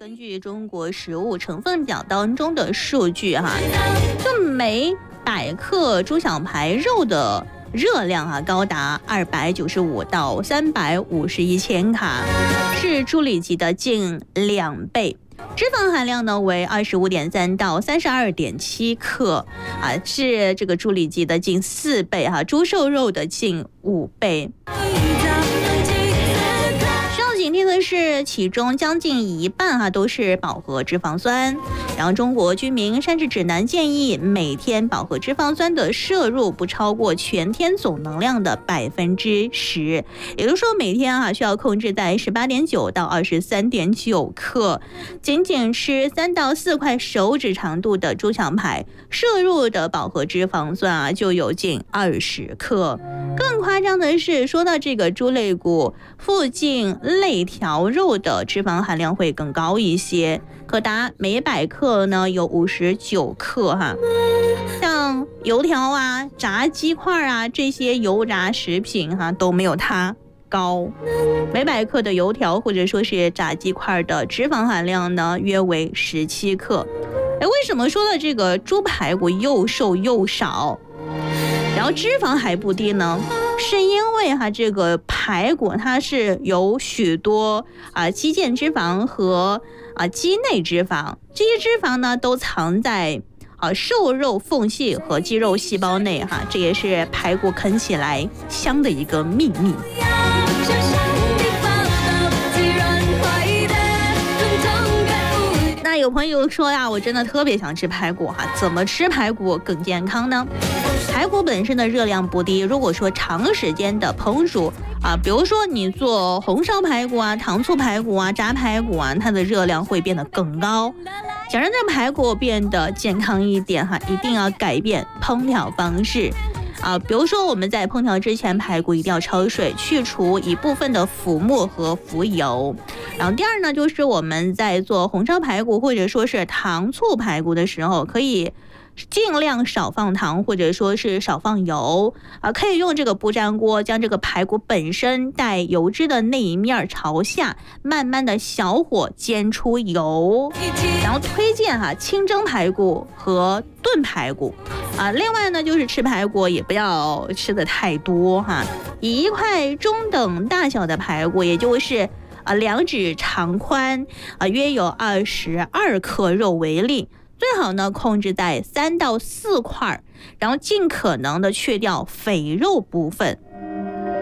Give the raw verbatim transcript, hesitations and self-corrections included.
根据中国食物成分表当中的数据哈，就每百克猪小排肉的热量啊高达二百九十五到三百五十一千卡，是猪里脊的近两倍。脂肪含量呢为二十五点三到三十二点七克啊，是这个猪里脊的近四倍哈，猪瘦肉的近五倍。警惕的是，其中将近一半哈都是饱和脂肪酸。然后，中国居民膳食指南建议，每天饱和脂肪酸的摄入不超过全天总能量的百分之十，也就是说，每天啊需要控制在十八点九到二十三点九克。仅仅吃三到四块手指长度的猪小排，摄入的饱和脂肪酸啊就有近二十克。更夸张的是，说到这个猪肋骨附近肋条肉的脂肪含量会更高一些，可达每百克呢有五十九克哈。像油条啊、炸鸡块啊这些油炸食品哈都没有它高。每百克的油条或者说是炸鸡块的脂肪含量呢约为十七克。哎，为什么说到这个猪排骨又瘦又少，然后脂肪还不低呢？是因为哈这个排骨它是有许多啊肌腱脂肪和啊肌内脂肪，这些脂肪呢都藏在啊瘦肉缝隙和肌肉细胞内哈，这也是排骨啃起来香的一个秘密。那有朋友说呀，我真的特别想吃排骨哈，怎么吃排骨更健康呢？排骨本身的热量不低，如果说长时间的烹煮啊，比如说你做红烧排骨啊、糖醋排骨啊、炸排骨啊，它的热量会变得更高。想让这排骨变得健康一点哈，一定要改变烹调方式啊，比如说我们在烹调之前，排骨一定要焯水，去除一部分的浮沫和浮油。然后第二呢，就是我们在做红烧排骨或者说是糖醋排骨的时候，可以尽量少放糖或者说是少放油啊，可以用这个不粘锅将这个排骨本身带油脂的那一面朝下，慢慢的小火煎出油。然后推荐哈清蒸排骨和炖排骨啊。另外呢，就是吃排骨也不要吃的太多哈，以一块中等大小的排骨，也就是啊两指长宽啊，约有二十二克肉为例。最好呢控制在三到四块，然后尽可能的去掉肥肉部分。